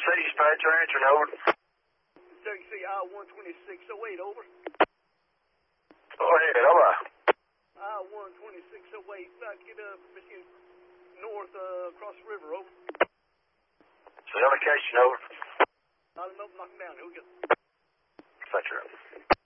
City dispatcher answering, over. Kentucky City I-12608, over. Go ahead, over. I-12608, about to get Michigan north across the river, over. Cell location, over. Knock him down, here we go. Dispatcher.